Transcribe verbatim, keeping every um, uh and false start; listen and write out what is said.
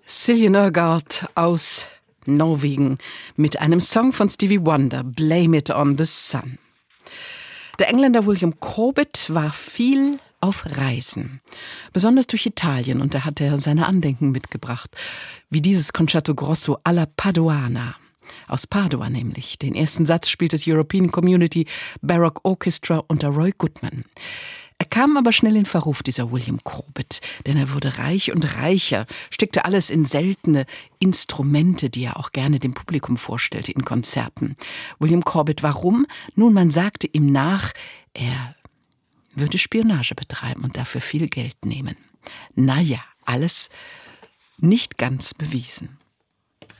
Silje Nørgaard aus Norwegen mit einem Song von Stevie Wonder, Blame It on the Sun. Der Engländer William Corbett war viel auf Reisen, besonders durch Italien, und da hat er seine Andenken mitgebracht, wie dieses Concerto Grosso alla Paduana. Aus Padua nämlich. Den ersten Satz spielt das European Community Baroque Orchestra unter Roy Goodman. Er kam aber schnell in Verruf, dieser William Corbett, denn er wurde reich und reicher, steckte alles in seltene Instrumente, die er auch gerne dem Publikum vorstellte in Konzerten. William Corbett, warum? Nun, man sagte ihm nach, er würde Spionage betreiben und dafür viel Geld nehmen. Naja, alles nicht ganz bewiesen.